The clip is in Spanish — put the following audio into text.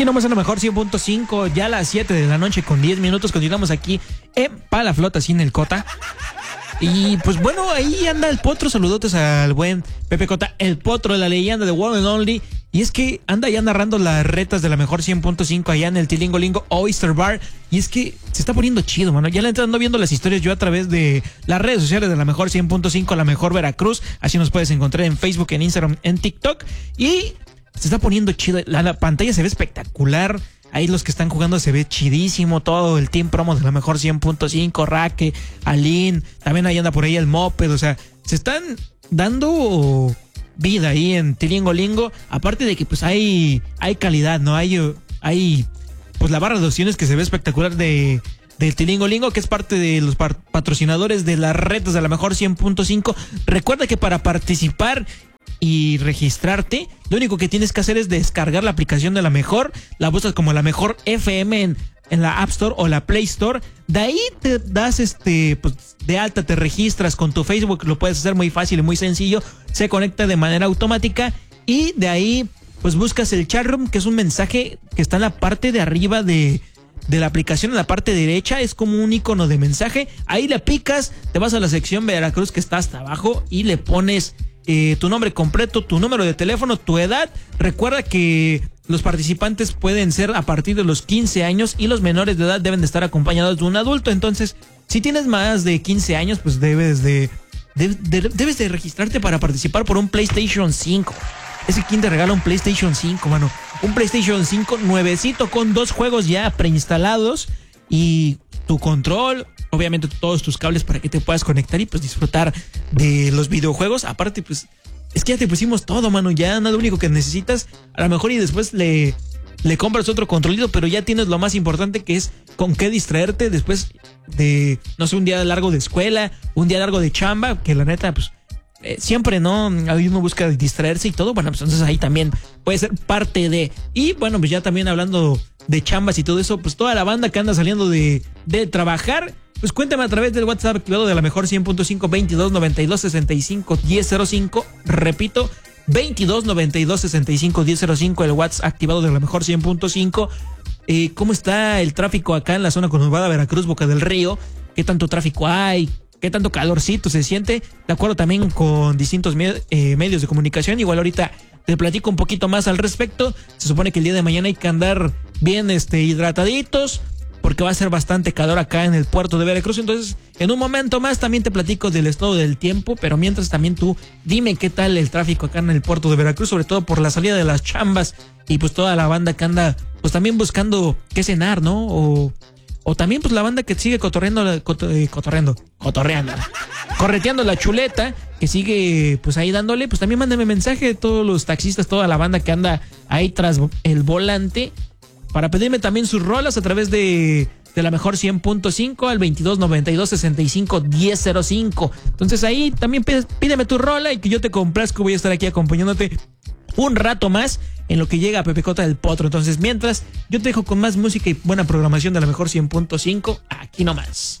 Aquí nomás en la mejor 100.5, ya a las 7 de la noche con 10 minutos. Continuamos aquí en Pa' la Flota sin el Cota. Y pues bueno, ahí anda el Potro. Saludotes al buen Pepe Cota, el Potro de la leyenda de One and Only. Y es que anda ya narrando las retas de la mejor 100.5 allá en el Tilingolingo Oyster Bar. Y es que se está poniendo chido, mano. Ya le ando viendo las historias yo a través de las redes sociales de la mejor 100.5, la mejor Veracruz. Así nos puedes encontrar en Facebook, en Instagram, en TikTok. Y se está poniendo chido. La pantalla se ve espectacular. Ahí los que están jugando se ve chidísimo. Todo el team promo de la mejor 100.5, Raque, Aline. También ahí anda por ahí el Moped. O sea, se están dando vida ahí en Tilingolingo. Aparte de que pues hay calidad, ¿no? Hay pues la barra de opciones que se ve espectacular del Tilingolingo, que es parte de los patrocinadores de las retas de la mejor 100.5. Recuerda que para participar y registrarte, lo único que tienes que hacer es descargar la aplicación de la mejor, la buscas como la mejor FM en la App Store o la Play Store. De ahí te das pues de alta, te registras con tu Facebook, lo puedes hacer muy fácil y muy sencillo, se conecta de manera automática y de ahí pues buscas el chat room, que es un mensaje que está en la parte de arriba de la aplicación, en la parte derecha, es como un icono de mensaje. Ahí le picas, te vas a la sección Veracruz que está hasta abajo y le pones tu nombre completo, tu número de teléfono, tu edad. Recuerda que los participantes pueden ser a partir de los 15 años y los menores de edad deben de estar acompañados de un adulto. Entonces, si tienes más de 15 años, pues debes de registrarte para participar por un PlayStation 5. Ese quien te regala un PlayStation 5, mano. Un PlayStation 5 nuevecito con 2 juegos ya preinstalados y tu control, obviamente todos tus cables para que te puedas conectar y pues disfrutar de los videojuegos. Aparte, pues es que ya te pusimos todo, mano. Ya nada, lo único que necesitas, a lo mejor y después le compras otro controlito, pero ya tienes lo más importante, que es con qué distraerte después de, no sé, un día largo de escuela, un día largo de chamba, que la neta, pues siempre, ¿no? Ahí uno busca distraerse y todo. Bueno, pues entonces ahí también puede ser parte de. Y bueno, pues ya también hablando de chambas y todo eso, pues toda la banda que anda saliendo de trabajar, pues cuéntame a través del WhatsApp activado de la mejor 100.5, 2292651005. Repito, 2292651005, el WhatsApp activado de la mejor 100.5. ¿Cómo está el tráfico acá en la zona conurbada Veracruz, Boca del Río? ¿Qué tanto tráfico hay? ¿Qué tanto calorcito se siente? De acuerdo también con distintos medios de comunicación. Igual ahorita te platico un poquito más al respecto. Se supone que el día de mañana hay que andar bien hidrataditos, porque va a ser bastante calor acá en el puerto de Veracruz. Entonces, en un momento más también te platico del estado del tiempo, pero mientras también tú dime qué tal el tráfico acá en el puerto de Veracruz, sobre todo por la salida de las chambas y pues toda la banda que anda pues también buscando qué cenar, ¿no? O también pues la banda que sigue correteando la chuleta, que sigue pues ahí dándole. Pues también mándame mensaje, todos los taxistas, toda la banda que anda ahí tras el volante, para pedirme también sus rolas a través de la mejor 100.5 al 2292651005. Entonces ahí también pídeme tu rola y que yo te complazco. Voy a estar aquí acompañándote un rato más en lo que llega Pepe Cota del Potro. Entonces, mientras, yo te dejo con más música y buena programación de la mejor 100.5 aquí nomás.